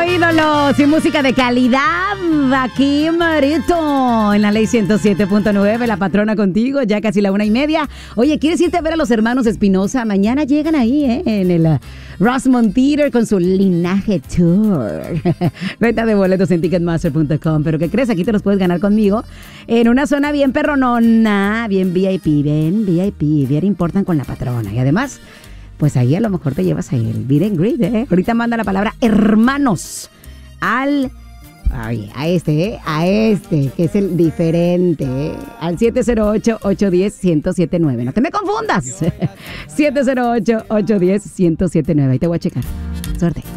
ídolos y música de calidad. Aquí Marito en la ley 107.9, la patrona contigo, ya casi la 1:30. Oye, ¿quieres irte a ver a los hermanos Espinosa? Mañana llegan ahí, en el Rosemont Theater con su Linaje Tour. Venta de boletos en ticketmaster.com. Pero ¿qué crees? Aquí te los puedes ganar conmigo en una zona bien perronona, bien VIP, bien importan con la patrona. Y además, pues ahí a lo mejor te llevas ahí el Meet and Greet, ¿eh? Ahorita manda la palabra hermanos a este, que es el diferente, ¿eh? Al 708-810-1079. No te me confundas. 708-810-1079. Ahí te voy a checar. Suerte.